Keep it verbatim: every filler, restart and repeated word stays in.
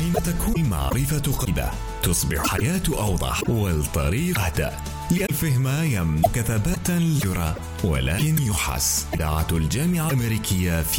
حين تكون المعرفة قريبة تصبح الحياة أوضح والطريق أهدى. للفهم يملك ثباتا يرى ولكن يحس. إذاعة الجامعة الأمريكية في